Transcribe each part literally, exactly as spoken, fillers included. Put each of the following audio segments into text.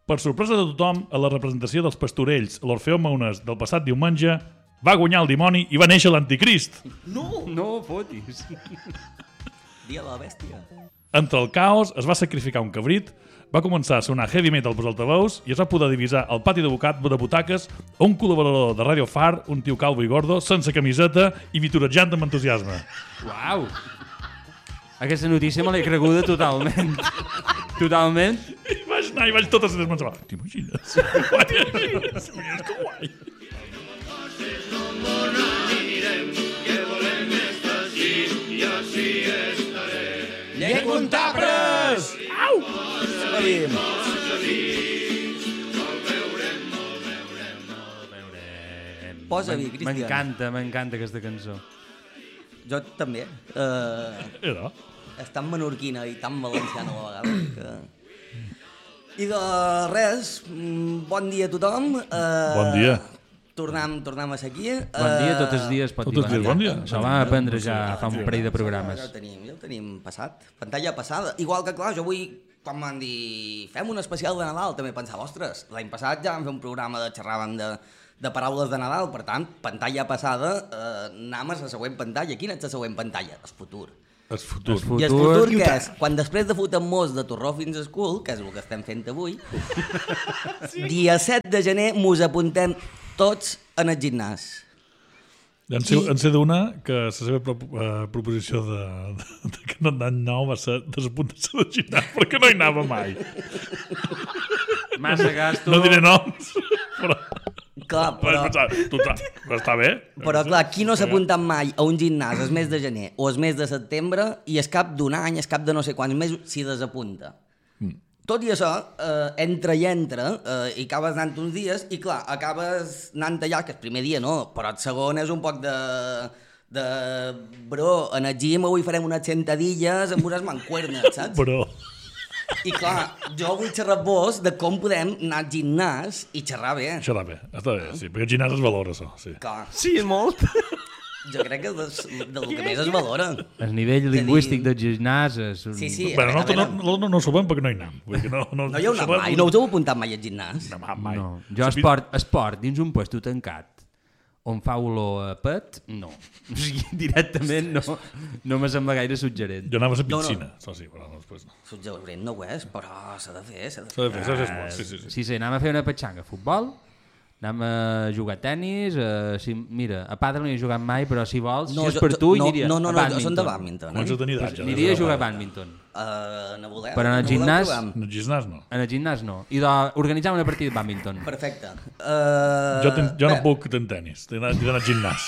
Per sorpresa de tothom, a la representació dels pastorells a l'Orfeó Maunès del passat diumenge, va guanyar el dimoni i va néixer l'anticrist. No! No fotis. Dia de la bèstia. Entre el caos es va sacrificar un cabrit, va començar a sonar heavy metal pels altaveus i es va poder divisar al pati de, bucat, de butaques un col·laborador de Radio Far, un tio calvo i gordo, sense camiseta i vitorejant amb entusiasme. Uau! Aquesta notícia me l'he creguda totalment. Totalment. I vaig anar i vaig totes les mans. T'imagines? T'imagines? Que guai. Llengua en tapres! Au! Veiem. Posa-hi, Cristian. M'encanta, m'encanta aquesta cançó. Jo també. Uh, Era. és tan menorquina i tan valenciana a la vegada. Que... I de res, mm, bon dia a tothom. Uh, Bon dia. Tornem, tornem a ser aquí. Bon dia, tots els dies pot Tots dir els dies, bon dia. Això vam aprendre ja fa un parell de Ja programes. ho tenim, ja ho tenim passat. Pantalla passada. Igual que, clar, jo avui, quan m'han dit fem un especial de Nadal, també pensava, ostres, l'any passat ja vam fer un programa de xerràvem de, de paraules de Nadal, per tant, pantalla passada, eh, anem a la següent pantalla. Quina és la següent pantalla? El futur. El futur. El futur. I el futur què és? Quan després de fotre-mos de Torró fins a School, que és el que estem fent avui, sí. dia set de gener mos apuntem tots en el gimnàs. En sé, en sé d'una que la seva pro, uh, proposició de, de, de que l'any nou va ser desapuntar-se del gimnàs perquè no hi anava mai. Massa gasto. No diré noms, però... Clar, però, Pensar, total, però està bé. però clar, qui no s'ha apuntat mai a un gimnàs el mes de gener o el mes de setembre i es cap d'un any, es cap de no sé quants mesos, s'hi desapunta. Mm. Tot i això, eh, entra i entra, eh, i acabes anant uns dies, i clar, acabes anant allà, que el primer dia no, però el segon és un poc de... de bro, en el gym avui farem unes sentadilles amb unes mancuernes, saps? Però... I clar, jo vull xerrar amb vos de com podem anar al gimnàs i xerrar bé. Això està bé, està bé, sí, perquè el gimnàs es valora, això, sí. Clar, Sí, molt. jo crec que és del, del que més es valora. El nivell lingüístic del gimnàs és... Un... Sí, sí. Bueno, a no, veure, no, no, no, no ho sabem perquè no hi anem. Vull dir que no, no, No hi heu anat mai? No us heu apuntat mai al gimnàs? No, mai, mai. No. Jo esport, esport dins un puesto tancat on fa olor a pet, no. O sigui, directament no, no me sembla gaire suggerent. Jo anava a la No, no. piscina, això sí, però no, després no. Suggerent no ho és, però s'ha de fer, s'ha de S'ha fer. de fer, s'ha de fer molt, sí, sí, sí. Sí, sí, anem a fer una petxanga a futbol, anem a jugar a tenis, a, si, mira, a pàdel no hi he jugat mai, però si vols, No, si és jo- per tu, no, hi aniria no, no, a no, jo bàdminton. són de bàdminton. Abans Eh? de tenir edat, ja. Aniria a jugar a bàdminton. Uh, no voleu? Però en el No voleu gimnàs- provar? En el gimnàs no. En el gimnàs no. I d'organitzar una partida de bàdminton. Perfecte. Uh, Jo, ten, jo no bé, puc tenir tenis, he d'anar he d'anar al gimnàs.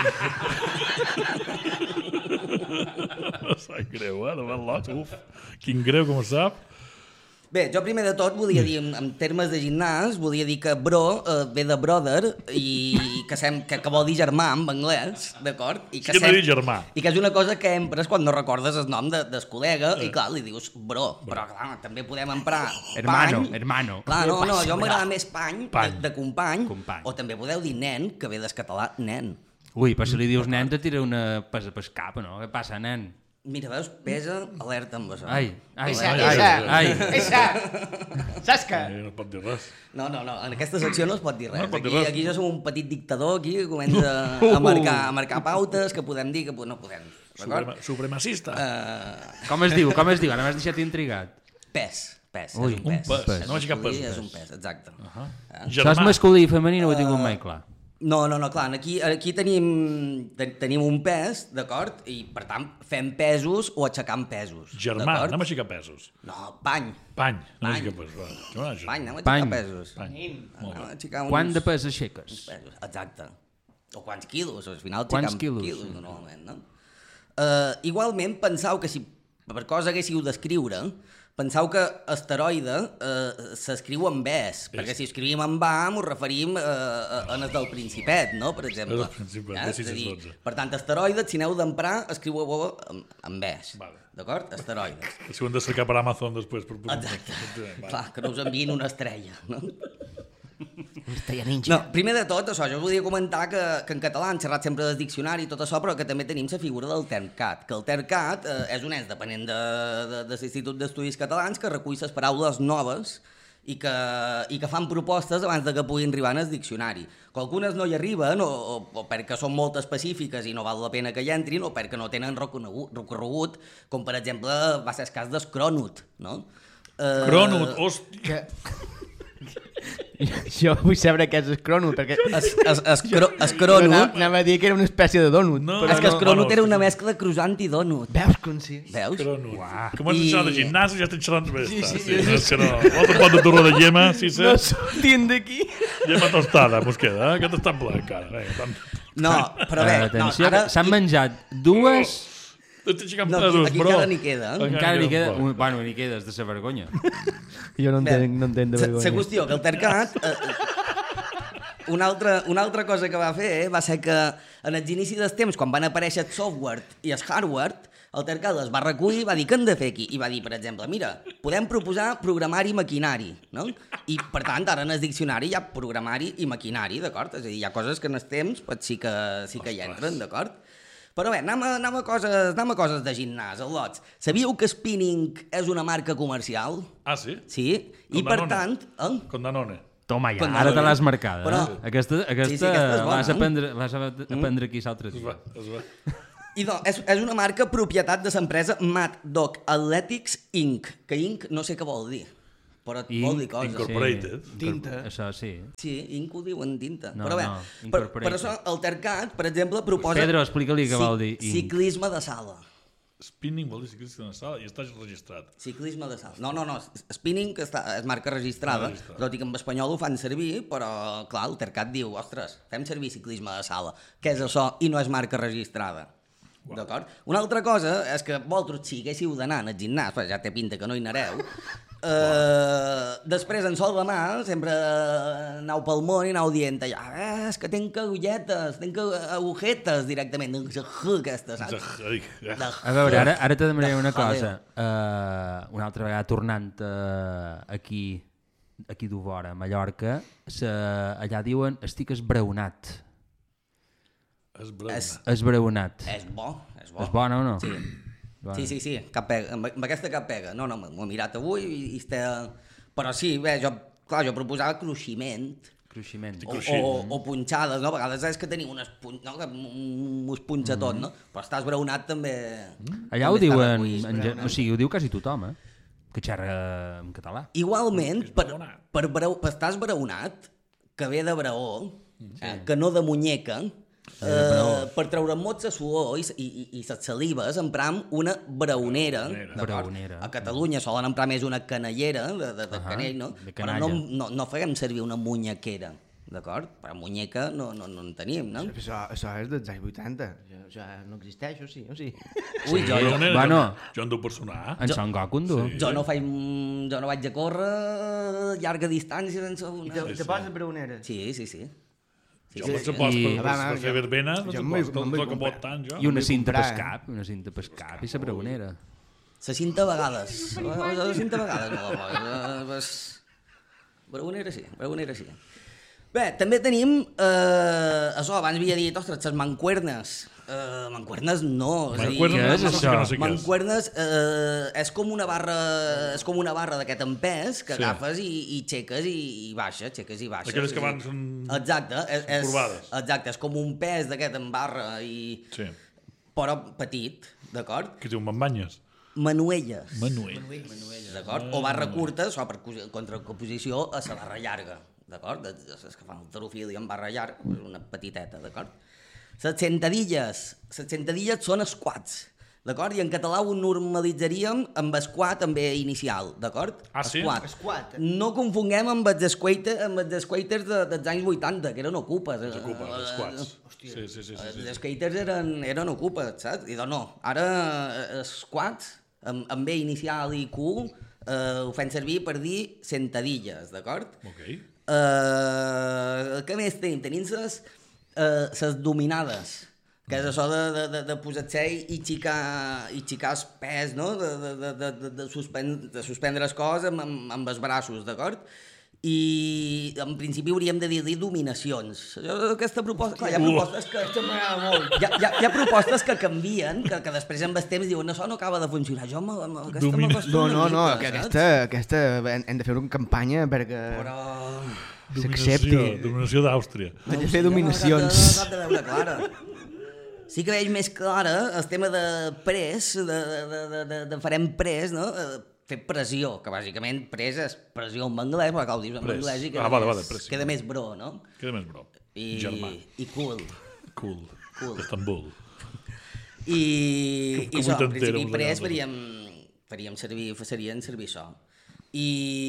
Sap greu, eh? Davant l'ot, uf. Quin greu, com ho sap. Bé, jo primer de tot volia dir, en, en termes de gimnàs, volia dir que bro eh, ve de brother i que, sem, que, que vol dir germà en anglès, d'acord? I Sí que no dir germà. I que és una cosa que empres quan no recordes el nom de, del col·lega i clar, li dius bro, però clar, també podem emprar Hermano, pany. hermano. Clar, no, no, jo m'agrada més pany, Pany. De, de company, Company. o també podeu dir nen, que ve del català nen. Ui, però si li dius nen, te tira una pesa pel cap, no? Què passa, nen? Mira, veus, pesa, alerta amb això. Ai, ai, Eixa, ai, eixa, ai. eixa. Saps què? Eh, no pot dir res. No, no, no, en aquesta secció no es pot dir res. No es pot dir aquí, res. aquí jo som un petit dictador aquí que comença a marcar, a marcar pautes que podem dir que no podem. Suprema, supremacista. Uh, Com es diu? Com es diu? Ara m'has deixat intrigat. pes, pes, Ui, és un pes. un pes. És No vaig cap masculí, pes, És pes. un pes, exacte. Uh -huh. Això és masculí i femení, no ho he tingut mai clar. No, no, no, clar, aquí, aquí tenim, ten, tenim un pes, d'acord? I, per tant, fem pesos o aixecant pesos. Germà, d'acord? anem a aixecar pesos. No, pany. Pany, anem a Pany. aixecar pesos. Va. Germà, això. Pany, anem a Pany. aixecar pesos. Pany. Molt Anem bé. a aixecar uns... Quant de pes aixeques? pesos, exacte. O quants quilos, al final Quants aixecam quilos? quilos normalment, no? Uh, igualment, pensau que si per cosa haguéssiu d'escriure, pensau que asteroide uh, s'escriu amb es, perquè si escrivim amb A m'ho referim uh, a, a el del Principet, no?, per exemple. És el Principet, Eh? de És a dir, sis cents dotze. per tant, asteroide, si aneu d'emprar, escriu-ho amb, amb es, Vale. d'acord? Asteroide. Si ho hem de cercar per Amazon després. Per... Exacte. Vale. Clar, que no us enviïn una estrella, no? Estrella ninja. No, primer de tot, això, jo us volia comentar que, que en català han xerrat sempre del diccionari i tot això, però que també tenim la figura del TERMCAT, que el TERMCAT eh, és un ens dependent de, de, de l'Institut d'Estudis Catalans que recull les paraules noves i que, i que fan propostes abans de que puguin arribar en el diccionari. Que algunes no hi arriben, o, o, o perquè són molt específiques i no val la pena que hi entrin, o perquè no tenen recorregut, recorregut com per exemple va ser el cas d'Escrònut, no? Uh, Cronut, hòstia. Que... Jo vull saber què és escrònut, perquè... Es, es, es, cro, escrònut... Anava a dir que era una espècie de dònut. No, és que no, escrònut bueno, era una mescla de croissant i dònut. Veus com sí? Veus? Cronut. Uah. Comença I- a xerrar de gimnàs i ja estem xerrant més. Sí, sí, sí, sí. no, és que no. L'altre pot de torró de llema, si sé. No sortint d'aquí. Llema tostada, mos queda, eh? Aquest està en blanc, encara. Vinga, tant. No, però bé, no, Atenció, ara... s'han menjat dues... Estic aixecant No, pesos, aquí bro. encara n'hi queda. Eh? Encara n'hi queda... Bueno. un- Bueno, n'hi queda, és de sa vergonya. Jo no Bé, entenc, no entenc de La vergonya. qüestió que el Tercat... Eh, una, altra, una altra cosa que va fer eh, va ser que en els inicis dels temps, quan van aparèixer el software i el hardware, el Tercat es va recollir i va dir què hem de fer aquí? I va dir, per exemple, mira, podem proposar programari i maquinari, no? I, per tant, ara en el diccionari hi ha programari i maquinari, d'acord? És a dir, hi ha coses que en els temps pues, sí que, sí que hi entren, d'acord? Però bé, anem a, anem, a coses, anem a coses de gimnàs, al·lots. Sabíeu que Spinning és una marca comercial? Ah, sí? Sí, i Com per Danone. tant... Eh? Con Danone. Toma ja, Quan ara no- te l'has marcada. Però- eh? Aquesta, aquesta, Sí, sí, aquesta és bona, l'has eh? aprendre, l'has aprendre aquí l'altre Es dia. va, es va. Idò, és, és una marca propietat de l'empresa Mad Dog Athletics Incorporated, que Inc no sé què vol dir, però et vol dir coses. Incorporated. Sí, Tinta. Això sí. Sí, Inc ho diuen tinta. No, però bé, no, per, Incorporated. per això el Tercat, per exemple, proposa... Pedro, explica-li què vol dir Inc. Ciclisme de sala. Spinning vol dir ciclista en la sala i estàs registrat. Ciclisme de sala. No, no, no, Spinning que està, és marca registrada, Ah, registrada. tot i que en espanyol ho fan servir, però clar, el Tercat diu, ostres, fem servir ciclisme de sala. Què és això? I no és marca registrada. D'acord? Una altra cosa és que vosaltres si haguéssiu d'anar al gimnàs, però ja té pinta que no hi anareu, eh, després en sol de mà sempre anau pel món i anau dient allà, eh, és que tenc agulletes, tenc agujetes directament, aquesta, saps? Ai, eh. De- A veure, ara, ara te demanaré una de cosa. Uh, una altra vegada tornant uh, aquí, aquí d'Uvora, a Mallorca, se, allà diuen estic esbraonat. És breu. És- Esbraonat. És bo, és bo. És bona o no? Sí. Bueno. Sí, sí, sí, cap pega. Amb, amb aquesta cap pega. No, no, m'ho he mirat avui i, i està... Però sí, bé, jo, clar, jo proposava cruiximent Cruiximent. o, Cruixir. o, o punxades, no? A vegades és que tenim unes pun... no? Que us punxa tot, no? Però estar esbraonat també... Allà ho també està diuen, recollit. en, gen- o sigui, ho diu quasi tothom, eh? Que xerra en català. Igualment, per, per, breu, per estar esbraonat, que ve de braó, eh, que no de muñeca, eh, per treure mots de suor i, i, i, i les salives empram una braonera. d'acord? Braonera. A Catalunya solen emprar més una canellera, de, de, de Ahà, canell, no? de Però canalla. no, no, no farem servir una munyequera, d'acord? Però muñeca no, no, no en tenim, no? Això, això és dels anys vuitanta. Això, això no existeix, o sí, o sí. Ui, jo, jo, Braonera, Bueno. jo, jo en duc per sonar. En Son Goku en du. jo, no faig, jo no vaig a córrer llarga distància sense I una... te, te poses braonera. Sí, sí, sí. Sí, Jo sí, per sí. supost, I- per, per, Va, va, per fer jo- verbenes, jo per em vull- supost, em vull tot com comprar. pot tant, jo. I una vull cinta comprar, per cap, una cinta per cap i la braonera. Se cinta a vegades. Se cinta a vegades no la posa. Braonera sí, braonera sí. Bé, també tenim, eh, això, abans havia dit, ostres, les mancuernes. Eh, mancuernes no. és a dir, Mancuernes què és no sé això? què, no sé què és. Mancuernes eh, és com una barra és com una barra d'aquest empès que Sí. agafes i, i xeques i, i baixes, xeques i baixes. Aquelles que És a van dir, són- Exacte, és, és, corbades. exacte, és com un pes d'aquest en barra, i, Sí. però petit, d'acord? Que es diu Mambanyes. Manuelles. Manuel. D'acord? O barra curta, això per cos- contraposició a la barra llarga, d'acord? De- de- Les que fan alterofília amb barra llarga, és una petiteta, d'acord? Les sentadilles, les sentadilles són squats, d'acord? I en català ho normalitzaríem amb squat amb B inicial, d'acord? Ah, sí? Squat. Squat. No confonguem amb els squater, amb els squaters de, dels anys vuitanta, que eren ocupes. Els ocupes, els Eh, squats. Sí, sí, sí. sí, sí. Els skaters eren, eren ocupes, saps? I doncs no, ara eh, squats, amb, amb B inicial i Q, eh, ho fem servir per dir sentadilles, d'acord? Ok. Eh, què més tenim? Tenim les eh, ses dominades, que és això de, de, de, de posar-se i xicar, i xicar el pes, no? De, de, de, de, de, de, suspendre, de suspendre les coses amb, amb, amb els braços, d'acord? i en principi hauríem de dir-li dominacions. Aquesta proposta... Clar, hi ha propostes que... Hi ha, hi, ha, hi ha propostes que canvien, que, que després amb el temps diuen això no acaba de funcionar. Jo amb, amb aquesta Domina... m'acosta No, una no, no, mica, que saps? aquesta, aquesta hem, hem de fer una campanya perquè Però... s'accepti. Dominació, dominació d'Àustria. Hem de sé, fer jo dominacions. No acabo de veure clara. Sí que veig més clara el tema de pres, de, de, de, de, de farem pres, no? Fer pressió, que bàsicament pres és pressió en anglès, perquè ho dius en Pres. anglès i queda, Ah, vale, més, vale, pressió. queda més bro, no? Queda més bro. I, Germà. I cool. Cool. Cool. Estambul. I, Que- que i això, en vuitantera, principi uns pres altres. faríem, faríem servir, serien servir això. I,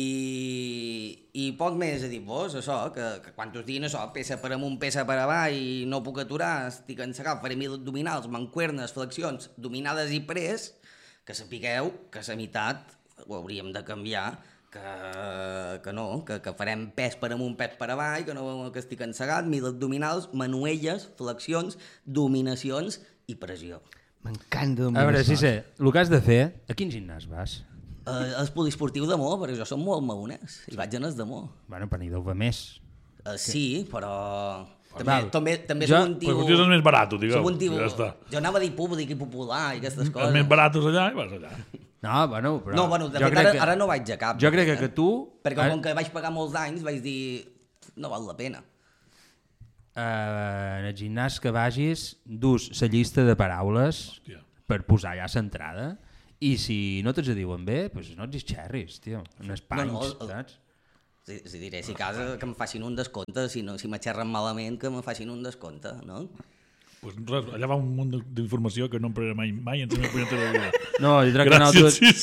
i poc més a dir-vos, això, que, que quan us diguin això, peça per amunt, peça per avall, i no puc aturar, estic encegat, faré mil abdominals, mancuernes, flexions, dominades i pres, que sapigueu que la meitat ho hauríem de canviar, que, que no, que, que farem pes per amunt, pes per avall, que no que estic encegat, mil abdominals, manuelles, flexions, dominacions i pressió. M'encanta A veure, si sé, el que has de fer, a quin gimnàs vas? Uh, el poliesportiu d'Amor, perquè jo som molt maonès, i vaig anar d'Amor. Bueno, per Nideu va més. Uh, sí, però... També, Val. també, també Jo- som un tio... Pues potser és el més barat, digueu. Som un tio... Ja està. Jo anava a dir públic i popular i aquestes Els coses. més baratos allà i vas allà. No, bueno, però... No, bueno, de jo fet, crec ara, que- ara no vaig a cap. Jo crec que, eh? que tu... Perquè ara- com que vaig pagar molts anys, vaig dir... No val la pena. eh, en el gimnàs que vagis, dus la llista de paraules Hòstia. per posar ja l'entrada, i si no te'ls diuen bé, doncs no ets xerris, tio. En els panys, No, no, el- saps? Si, si diré, si casa, que em facin un descompte, si, no, si m'aixerren malament, que me facin un descompte, no? Pues res, allà va un munt d'informació que no em prenaré mai, mai en la meva punyetera vida. No, jo crec que Gràcies, nosaltres... Sis.